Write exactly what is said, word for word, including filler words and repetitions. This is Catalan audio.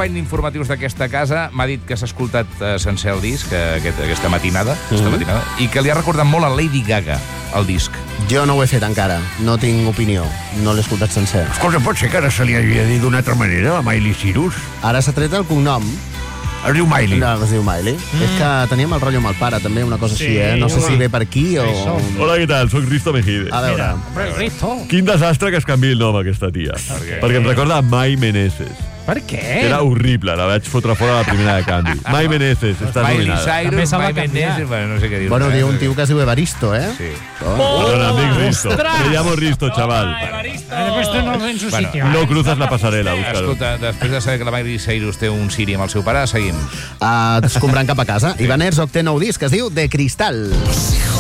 espai d'informatius d'aquesta casa m'ha dit que s'ha escoltat uh, sencer el disc uh, aquest, aquesta matinada, mm-hmm. aquesta matinada i que li ha recordat molt a Lady Gaga, el disc. Jo no ho he fet encara, no tinc opinió, no l'he escoltat sencer. Escolta, pot ser que ara se li havia dit d'una altra manera, a Miley Cyrus? Ara s'ha tret el cognom. Es diu Miley. No, es diu Miley. Mm. És que teníem el rotllo amb el pare, també, una cosa sí, així, eh? No sé si ve per aquí o... Hola, què tal? Soc Risto Mejide. A veure... Mira, Risto. Quin desastre que es canviï el nom, aquesta tia. Per Perquè em recorda a Mai Meneses. Per què? Era horrible, la vaig fotre fora a la primera de canvi. Mai Meneses, estàs Miley nominada. Cyrus, Mai Meneses, bueno, no sé què dir. Bueno, diu un tio que es diu Evaristo, eh? Sí. Oh, Perdona, amic Risto. Me llamo Risto, chaval. Després tu no en su sitio. No cruzas la passarel·la, búscalo. Escolta, després de saber que la Miley Cyrus té un Siri amb el seu pare, seguim. Uh, escombrant cap a casa. Ivan Herzog té nou disc, es diu De Cristal.